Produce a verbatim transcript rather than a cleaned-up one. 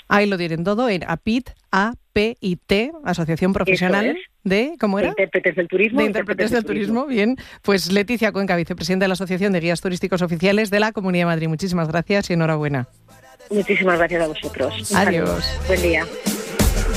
Ahí lo tienen todo en APIT, A P I T, Asociación Profesional es. de, ¿cómo era? De Intérpretes del Turismo. De Intérpretes del Turismo, bien. Pues Leticia Cuenca, vicepresidenta de la Asociación de Guías Turísticos Oficiales de la Comunidad de Madrid. Muchísimas gracias y enhorabuena. Muchísimas gracias a vosotros. Adiós. Buen día.